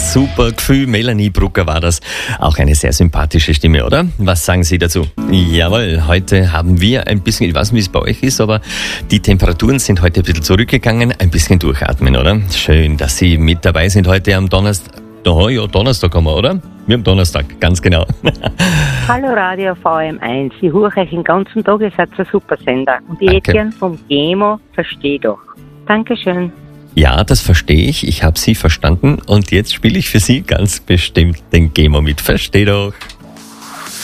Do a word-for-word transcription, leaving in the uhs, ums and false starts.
super Gefühl. Melanie Brucker war das. Auch eine sehr sympathische Stimme, oder? Was sagen Sie dazu? Jawohl, heute haben wir ein bisschen, ich weiß nicht, wie es bei euch ist, aber die Temperaturen sind heute ein bisschen zurückgegangen. Ein bisschen durchatmen, oder? Schön, dass Sie mit dabei sind heute am Donnerstag. Oh ja, Donnerstag haben wir, oder? Wir haben Donnerstag, ganz genau. Hallo Radio V M eins, ich höre euch den ganzen Tag, ihr seid ein super Sender. Und ich hätte gern vom Gemo, versteh doch. Dankeschön. Ja, das verstehe ich, ich habe Sie verstanden und jetzt spiele ich für Sie ganz bestimmt den Gemo mit. Versteh doch.